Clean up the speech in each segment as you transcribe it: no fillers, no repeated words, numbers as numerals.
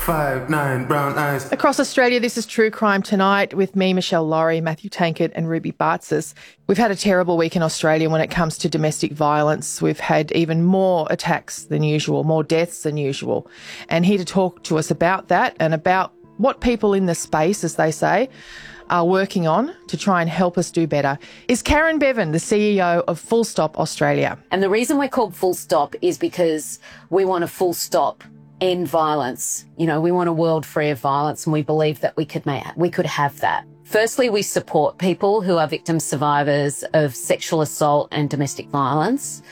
5'9", brown eyes. Across Australia, this is True Crime Tonight with me, Michelle Laurie, Matthew Tankard and Ruby Bartzis. We've had a terrible week in Australia when it comes to domestic violence. We've had even more attacks than usual, more deaths than usual. And here to talk to us about that and about what people in the space, as they say, are working on to try and help us do better is Karen Bevan, the CEO of Full Stop Australia. And the reason we're called Full Stop is because we want a full stop end violence. You know, we want a world free of violence, and we believe that we could have that. Firstly, we support people who are victim survivors of sexual assault and domestic violence.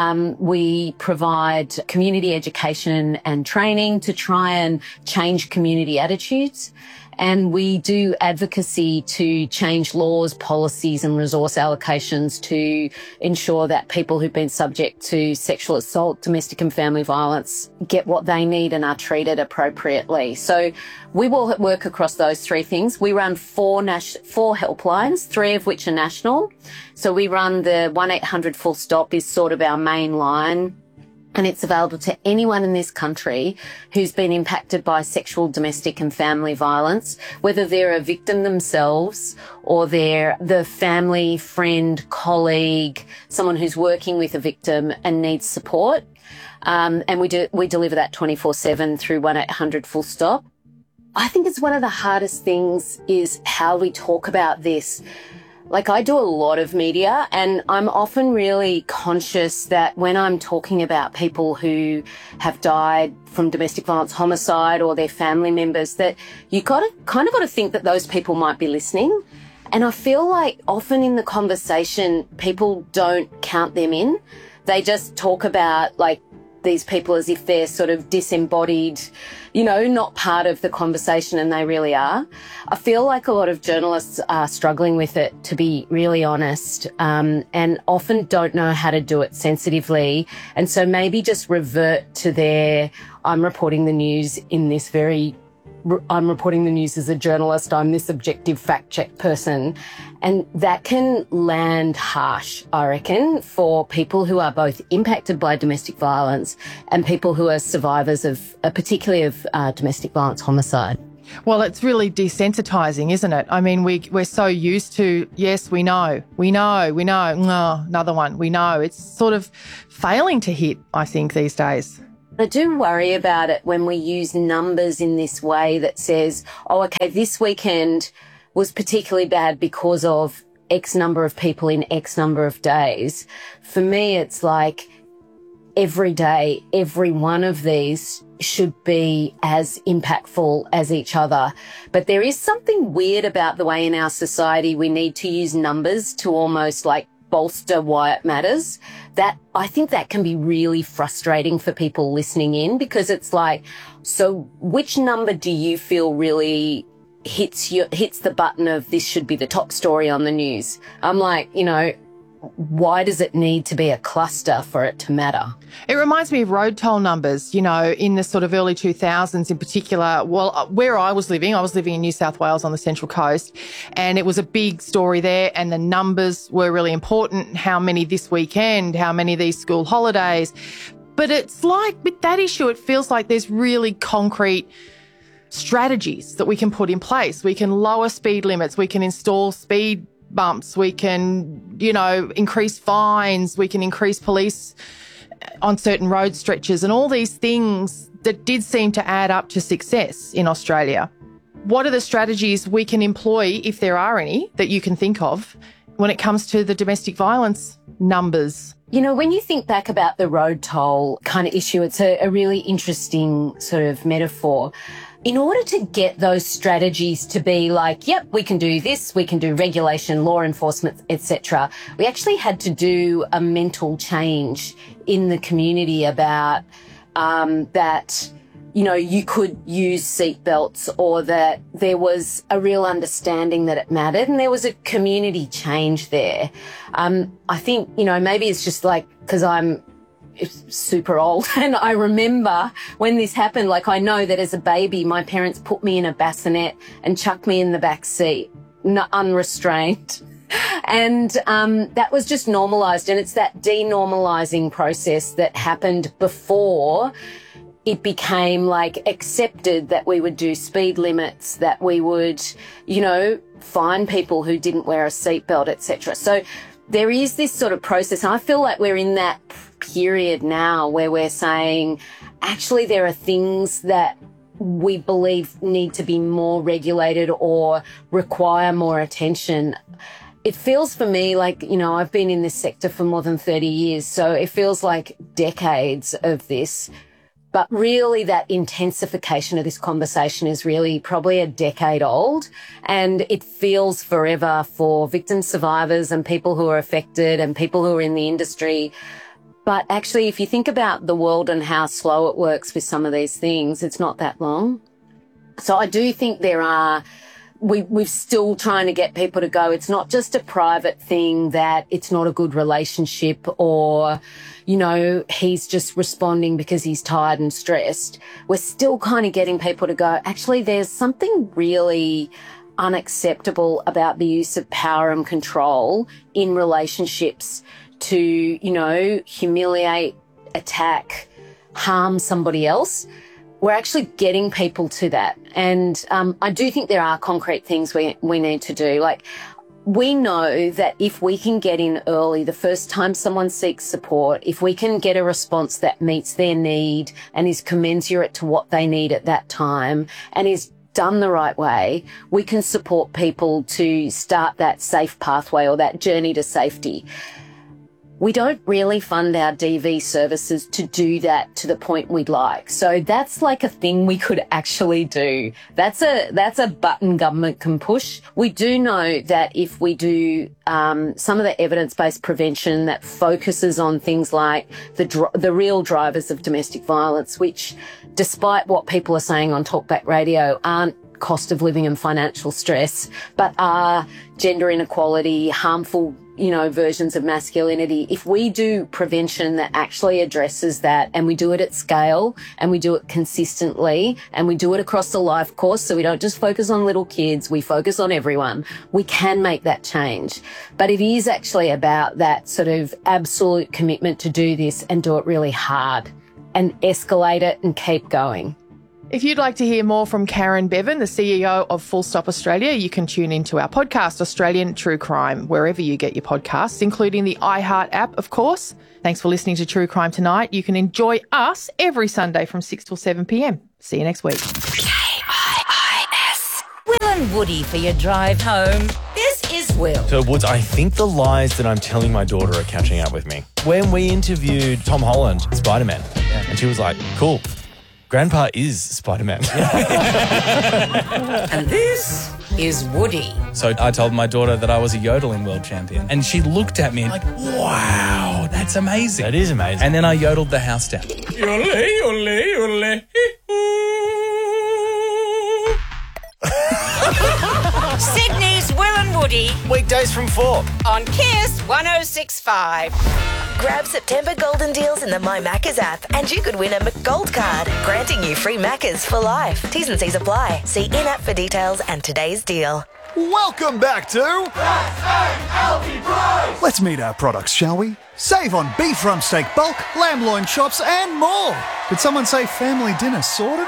We provide community education and training to try and change community attitudes. And we do advocacy to change laws, policies and resource allocations to ensure that people who've been subject to sexual assault, domestic and family violence get what they need and are treated appropriately. So we will work across those three things. We run four helplines, three of which are national. So we run the 1-800 Full Stop is sort of our main line. And it's available to anyone in this country who's been impacted by sexual, domestic and family violence, whether they're a victim themselves or they're the family, friend, colleague, someone who's working with a victim and needs support. And we deliver that 24/7 through 1-800 Full Stop. I think it's one of the hardest things is how we talk about this. Like, I do a lot of media and I'm often really conscious that when I'm talking about people who have died from domestic violence, homicide or their family members, that you got to think that those people might be listening. And I feel like often in the conversation, people don't count them in. They just talk about like these people as if they're sort of disembodied, you know, not part of the conversation, and they really are. I feel like a lot of journalists are struggling with it, to be really honest, and often don't know how to do it sensitively. And so maybe just revert to I'm reporting the news as a journalist, I'm this objective fact check person. And that can land harsh, I reckon, for people who are both impacted by domestic violence and people who are survivors of, particularly of domestic violence homicide. Well, it's really desensitising, isn't it? I mean, we're so used to, yes, we know, another one, we know. It's sort of failing to hit, I think, these days. I do worry about it when we use numbers in this way that says, oh, okay, this weekend was particularly bad because of X number of people in X number of days. For me, it's like every day, every one of these should be as impactful as each other. But there is something weird about the way in our society we need to use numbers to almost like bolster why it matters. That I think that can be really frustrating for people listening in, because it's like, so which number do you feel really hits the button of this should be the top story on the news? I'm like, you know, why does it need to be a cluster for it to matter? It reminds me of road toll numbers, you know, in the sort of early 2000s in particular. Well, where I was living in New South Wales on the Central Coast, and it was a big story there, and the numbers were really important. How many this weekend, how many these school holidays. But it's like with that issue, it feels like there's really concrete strategies that we can put in place. We can lower speed limits, we can install speed bumps, we can, you know, increase fines, we can increase police on certain road stretches, and all these things that did seem to add up to success in Australia. What are the strategies we can employ, if there are any, that you can think of when it comes to the domestic violence numbers? You know, when you think back about the road toll kind of issue, it's a really interesting sort of metaphor. In order to get those strategies to be like, yep, we can do this, we can do regulation, law enforcement, etc., we actually had to do a mental change in the community about that, you know, you could use seatbelts, or that there was a real understanding that it mattered, and there was a community change there. I think, you know, maybe it's just like because I'm super old and I remember when this happened, like I know that as a baby my parents put me in a bassinet and chucked me in the back seat, unrestrained. And that was just normalised, and it's that denormalising process that happened before it became like accepted that we would do speed limits, that we would, you know, fine people who didn't wear a seatbelt, etc. So there is this sort of process. And I feel like we're in that period now where we're saying, actually, there are things that we believe need to be more regulated or require more attention. It feels for me like, you know, I've been in this sector for more than 30 years, so it feels like decades of this. But really that intensification of this conversation is really probably a decade old, and it feels forever for victim survivors and people who are affected and people who are in the industry. But actually, if you think about the world and how slow it works with some of these things, it's not that long. So I do think we're still trying to get people to go. It's not just a private thing that it's not a good relationship or, you know, he's just responding because he's tired and stressed. We're still kind of getting people to go, actually, there's something really unacceptable about the use of power and control in relationships to, you know, humiliate, attack, harm somebody else. We're actually getting people to that. And I do think there are concrete things we need to do. Like, we know that if we can get in early, the first time someone seeks support, if we can get a response that meets their need and is commensurate to what they need at that time and is done the right way, we can support people to start that safe pathway or that journey to safety. We don't really fund our DV services to do that to the point we'd like. So that's like a thing we could actually do. That's a button government can push. We do know that if we do some of the evidence-based prevention that focuses on things like the real drivers of domestic violence, which, despite what people are saying on Talkback Radio, aren't cost of living and financial stress, but are gender inequality, harmful, you know, versions of masculinity. If we do prevention that actually addresses that, and we do it at scale and we do it consistently and we do it across the life course, so we don't just focus on little kids, we focus on everyone, we can make that change. But it is actually about that sort of absolute commitment to do this and do it really hard and escalate it and keep going. If you'd like to hear more from Karen Bevan, the CEO of Full Stop Australia, you can tune into our podcast, Australian True Crime, wherever you get your podcasts, including the iHeart app, of course. Thanks for listening to True Crime Tonight. You can enjoy us every Sunday from 6 till 7 p.m. See you next week. KIIS. Will and Woody for your drive home. This is Will. So, Woods, I think the lies that I'm telling my daughter are catching up with me. When we interviewed Tom Holland, Spider-Man, and she was like, cool. Grandpa is Spider-Man. And this is Woody. So I told my daughter that I was a yodeling world champion. And she looked at me like, wow, that's amazing. That is amazing. And then I yodeled the house down. Yodel, yodel, yodel. Sydney's Will and Woody Weekdays from 4. on KIIS 106.5. Grab September golden deals in the My Maccas app and you could win a McGold card, granting you free Maccas for life. T's and C's apply. See in-app for details and today's deal. Welcome back to Let's meet our products, shall we? Save on beef rump steak bulk, lamb loin chops and more. Did someone say family dinner sorted?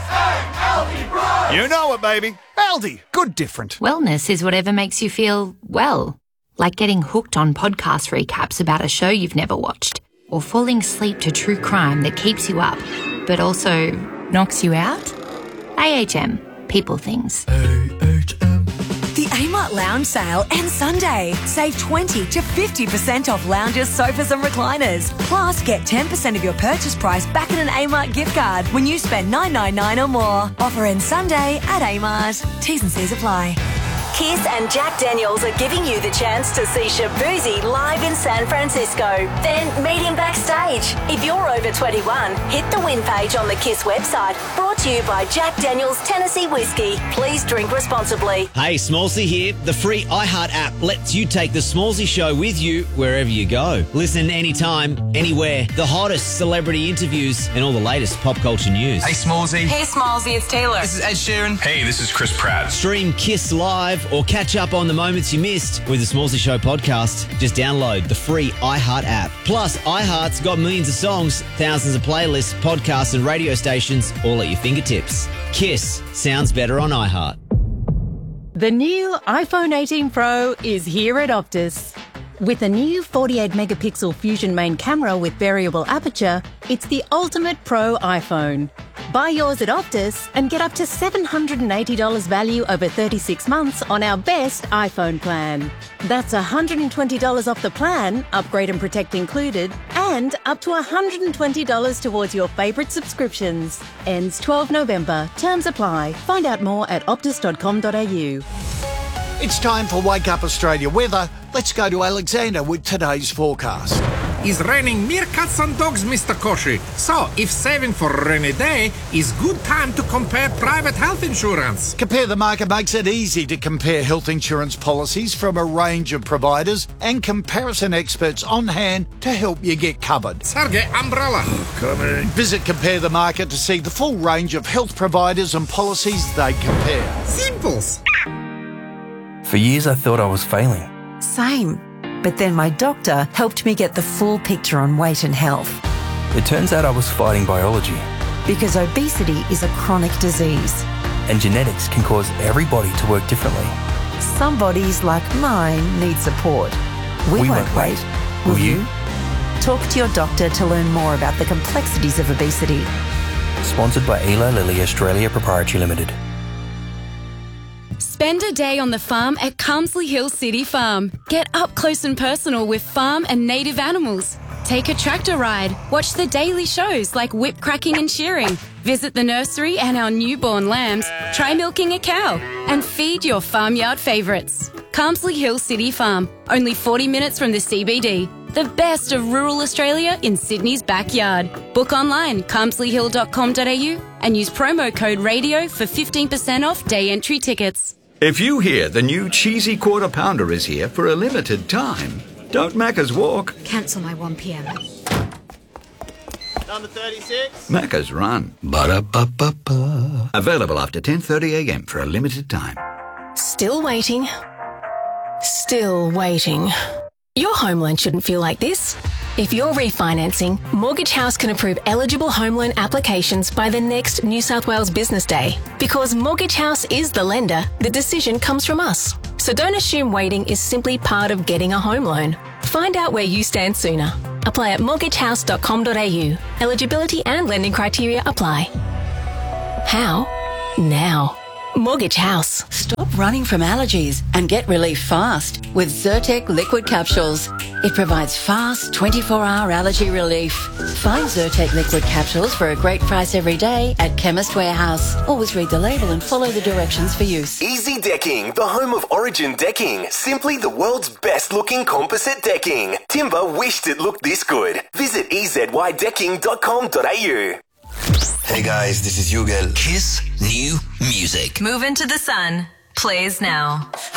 You know it, baby. Aldi, good different. Wellness is whatever makes you feel well. Like getting hooked on podcast recaps about a show you've never watched, or falling asleep to true crime that keeps you up, but also knocks you out. AHM, people things. The Amart Lounge Sale ends Sunday. Save 20 to 50% off lounges, sofas and recliners. Plus, get 10% of your purchase price back in an Amart gift card when you spend $9.99 or more. Offer ends Sunday at Amart. T's and C's apply. KIIS and Jack Daniels are giving you the chance to see Shaboozey live in San Francisco. Then meet him backstage. If you're over 21, hit the win page on the KIIS website. Brought to you by Jack Daniels Tennessee Whiskey. Please drink responsibly. Hey, Smallsy here. The free iHeart app lets you take the Smallsy show with you wherever you go. Listen anytime, anywhere. The hottest celebrity interviews and all the latest pop culture news. Hey, Smallsy. Hey, Smallsy, it's Taylor. This is Ed Sheeran. Hey, this is Chris Pratt. Stream KIIS Live live or catch up on the moments you missed with the Smallsy Show podcast, just download the free iHeart app. Plus, iHeart's got millions of songs, thousands of playlists, podcasts and radio stations all at your fingertips. Kiss sounds better on iHeart. The new iPhone 18 Pro is here at Optus. With a new 48-megapixel Fusion main camera with variable aperture, it's the ultimate pro iPhone. Buy yours at Optus and get up to $780 value over 36 months on our best iPhone plan. That's $120 off the plan, upgrade and protect included, and up to $120 towards your favourite subscriptions. Ends 12 November. Terms apply. Find out more at optus.com.au. It's time for Wake Up Australia weather. Let's go to Alexander with today's forecast. It's raining meerkats and dogs, Mr. Koshi. So, if saving for a rainy day is good time to compare private health insurance. Compare the Market makes it easy to compare health insurance policies from a range of providers and comparison experts on hand to help you get covered. Sergey, umbrella. Coming. Visit Compare the Market to see the full range of health providers and policies they compare. Simples. For years I thought I was failing. Same. But then my doctor helped me get the full picture on weight and health. It turns out I was fighting biology. Because obesity is a chronic disease. And genetics can cause every body to work differently. Some bodies, like mine, need support. We won't wait. Will you? Talk to your doctor to learn more about the complexities of obesity. Sponsored by Eli Lilly Australia Proprietary Limited. Spend a day on the farm at Carmsley Hill City Farm. Get up close and personal with farm and native animals. Take a tractor ride. Watch the daily shows like whip cracking and shearing. Visit the nursery and our newborn lambs. Try milking a cow. And feed your farmyard favourites. Carmsley Hill City Farm. Only 40 minutes from the CBD. The best of rural Australia in Sydney's backyard. Book online, carmsleyhill.com.au and use promo code RADIO for 15% off day entry tickets. If you hear the new cheesy quarter pounder is here for a limited time, don't Macca's walk. Cancel my 1pm. Number 36. Macca's run. Ba-da-ba-ba-ba. Available after 10:30 a.m. for a limited time. Still waiting. Still waiting. Your home loan shouldn't feel like this. If you're refinancing, Mortgage House can approve eligible home loan applications by the next New South Wales Business Day. Because Mortgage House is the lender, the decision comes from us. So don't assume waiting is simply part of getting a home loan. Find out where you stand sooner. Apply at mortgagehouse.com.au. Eligibility and lending criteria apply. How? Now. Mortgage House. Stop running from allergies and get relief fast with Zyrtec liquid capsules. It provides fast 24-hour allergy relief. Find Zyrtec liquid capsules for a great price every day at Chemist Warehouse. Always read the label and follow the directions for use. Easy Decking, the home of Origin Decking. Simply the world's best looking composite decking. Timber wished it looked this good. Visit ezydecking.com.au. Hey guys, this is Yugel. Kiss new music. Move into the sun. Plays now.